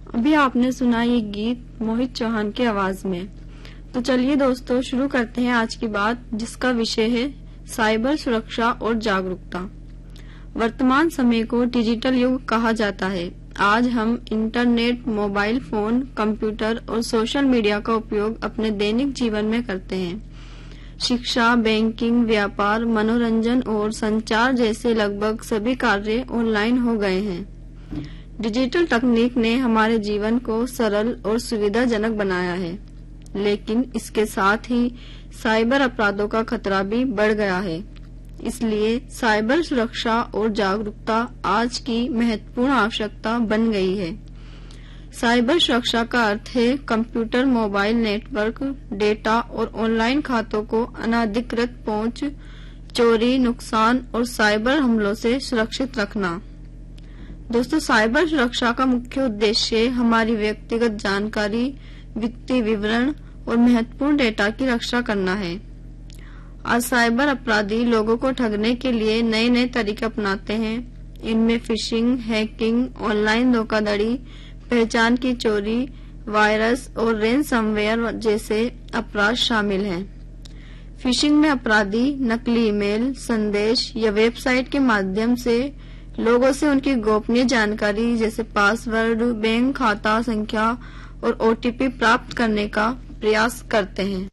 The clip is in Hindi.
अभी आपने सुना ये गीत मोहित चौहान की आवाज में। तो चलिए दोस्तों शुरू करते हैं आज की बात, जिसका विषय है साइबर सुरक्षा और जागरूकता। वर्तमान समय को डिजिटल युग कहा जाता है। आज हम इंटरनेट, मोबाइल फोन, कंप्यूटर और सोशल मीडिया का उपयोग अपने दैनिक जीवन में करते हैं। शिक्षा, बैंकिंग, व्यापार, मनोरंजन और संचार जैसे लगभग सभी कार्य ऑनलाइन हो गए हैं। डिजिटल तकनीक ने हमारे जीवन को सरल और सुविधाजनक बनाया है, लेकिन इसके साथ ही साइबर अपराधों का खतरा भी बढ़ गया है। इसलिए साइबर सुरक्षा और जागरूकता आज की महत्वपूर्ण आवश्यकता बन गई है। साइबर सुरक्षा का अर्थ है कंप्यूटर, मोबाइल नेटवर्क, डेटा और ऑनलाइन खातों को अनाधिकृत पहुंच, चोरी, नुकसान और साइबर हमलों से सुरक्षित रखना। दोस्तों, साइबर सुरक्षा का मुख्य उद्देश्य हमारी व्यक्तिगत जानकारी, वित्तीय विवरण और महत्वपूर्ण डेटा की रक्षा करना है। आज साइबर अपराधी लोगों को ठगने के लिए नए नए तरीके अपनाते हैं। इनमें फिशिंग, हैकिंग, ऑनलाइन धोखाधड़ी, पहचान की चोरी, वायरस और रैनसमवेयर जैसे अपराध शामिल हैं। फिशिंग में अपराधी नकली ईमेल, संदेश या वेबसाइट के माध्यम से लोगों से उनकी गोपनीय जानकारी जैसे पासवर्ड, बैंक खाता संख्या और ओटीपी प्राप्त करने का प्रयास करते हैं।